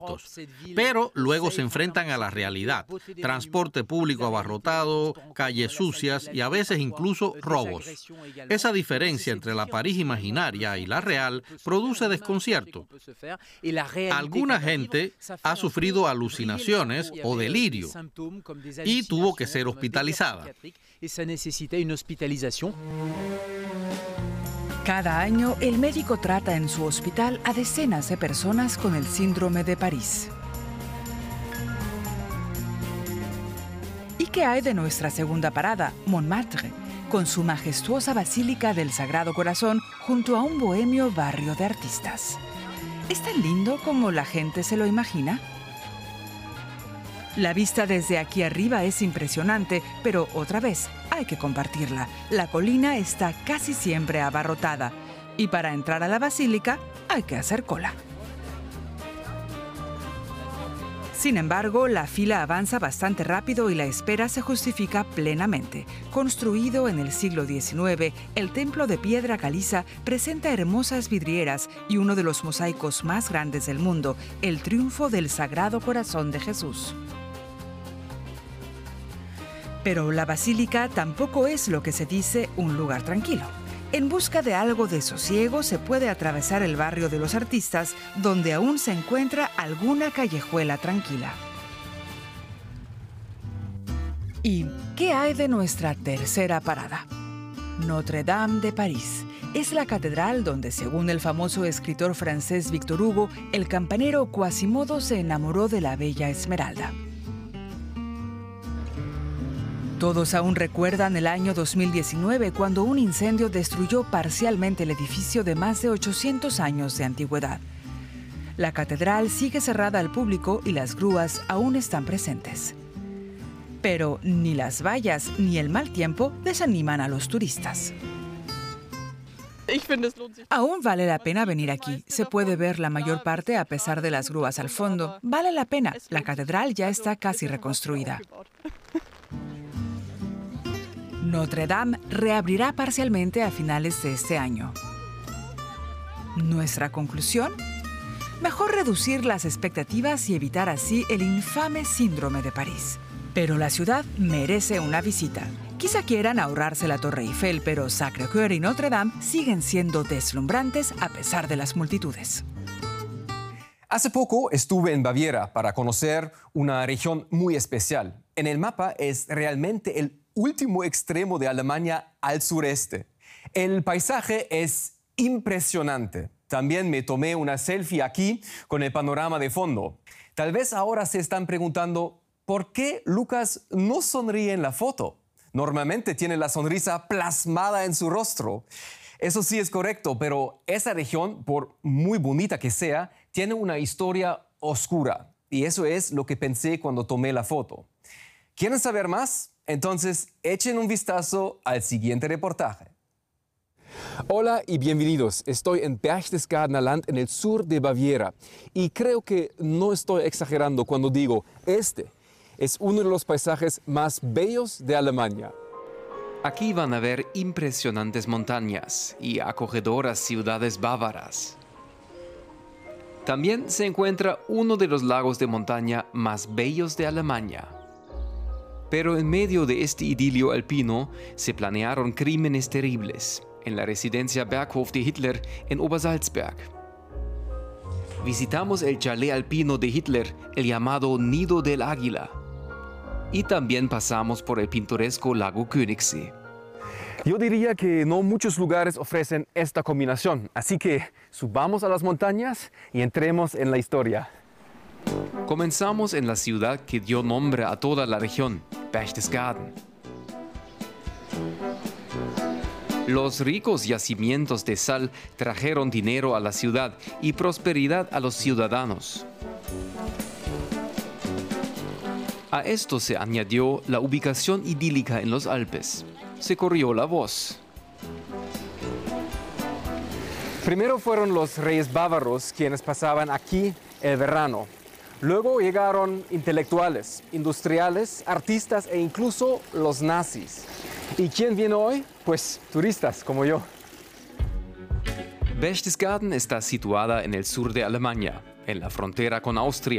pero luego se enfrentan a la realidad: transporte público abarrotado, calles sucias y a veces incluso robos. Esa diferencia entre la París imaginaria y la real produce desconcierto. Alguna gente ha sufrido alucinaciones o delirio y tuvo que ser hospitalizada. Cada año, el médico trata en su hospital a decenas de personas con el síndrome de París. ¿Y qué hay de nuestra segunda parada, Montmartre, con su majestuosa Basílica del Sagrado Corazón junto a un bohemio barrio de artistas? ¿Es tan lindo como la gente se lo imagina? La vista desde aquí arriba es impresionante, pero otra vez hay que compartirla. La colina está casi siempre abarrotada y para entrar a la basílica hay que hacer cola. Sin embargo, la fila avanza bastante rápido y la espera se justifica plenamente. Construido en el siglo XIX, el templo de piedra caliza presenta hermosas vidrieras y uno de los mosaicos más grandes del mundo, el triunfo del Sagrado Corazón de Jesús. Pero la basílica tampoco es lo que se dice un lugar tranquilo. En busca de algo de sosiego se puede atravesar el barrio de los artistas, donde aún se encuentra alguna callejuela tranquila. ¿Y qué hay de nuestra tercera parada? Notre-Dame de París. Es la catedral donde, según el famoso escritor francés Victor Hugo, el campanero Quasimodo se enamoró de la bella Esmeralda. Todos aún recuerdan el año 2019, cuando un incendio destruyó parcialmente el edificio de más de 800 años de antigüedad. La catedral sigue cerrada al público y las grúas aún están presentes. Pero ni las vallas ni el mal tiempo desaniman a los turistas. Aún vale la pena venir aquí. Se puede ver la mayor parte a pesar de las grúas al fondo. Vale la pena. La catedral ya está casi reconstruida. Notre-Dame reabrirá parcialmente a finales de este año. ¿Nuestra conclusión? Mejor reducir las expectativas y evitar así el infame síndrome de París. Pero la ciudad merece una visita. Quizá quieran ahorrarse la Torre Eiffel, pero Sacré-Cœur y Notre-Dame siguen siendo deslumbrantes a pesar de las multitudes. Hace poco estuve en Baviera para conocer una región muy especial. En el mapa es realmente el último extremo de Alemania al sureste. El paisaje es impresionante. También me tomé una selfie aquí con el panorama de fondo. Tal vez ahora se están preguntando, ¿por qué Lucas no sonríe en la foto? Normalmente tiene la sonrisa plasmada en su rostro. Eso sí es correcto, pero esa región, por muy bonita que sea, tiene una historia oscura. Y eso es lo que pensé cuando tomé la foto. ¿Quieren saber más? Entonces, echen un vistazo al siguiente reportaje. Hola y bienvenidos. Estoy en Berchtesgadener Land, en el sur de Baviera. Y creo que no estoy exagerando cuando digo, este es uno de los paisajes más bellos de Alemania. Aquí van a ver impresionantes montañas y acogedoras ciudades bávaras. También se encuentra uno de los lagos de montaña más bellos de Alemania. Pero en medio de este idilio alpino se planearon crímenes terribles en la residencia Berghof de Hitler en Obersalzberg. Visitamos el chalet alpino de Hitler, el llamado Nido del Águila. Y también pasamos por el pintoresco lago Königssee. Yo diría que no muchos lugares ofrecen esta combinación, así que subamos a las montañas y entremos en la historia. Comenzamos en la ciudad que dio nombre a toda la región, Berchtesgaden. Los ricos yacimientos de sal trajeron dinero a la ciudad y prosperidad a los ciudadanos. A esto se añadió la ubicación idílica en los Alpes. Se corrió la voz. Primero fueron los reyes bávaros quienes pasaban aquí el verano. Luego llegaron intelectuales, industriales, artistas e incluso los nazis. ¿Y quién viene hoy? Pues turistas como yo. Berchtesgaden está situada en el sur de Alemania, en la frontera con Austria.